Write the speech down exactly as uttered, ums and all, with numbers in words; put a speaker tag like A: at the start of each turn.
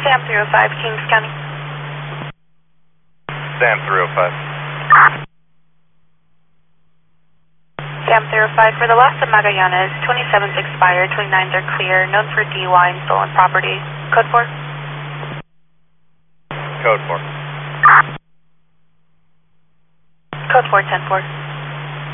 A: Sam three oh five, Kings County.
B: Sam three oh five.
A: Sam three oh five, for the loss of Magallanes, twenty-seven's expired, twenty-nines are clear, known for D U I and stolen property. Code four?
B: Code four.
A: Code four, ten four.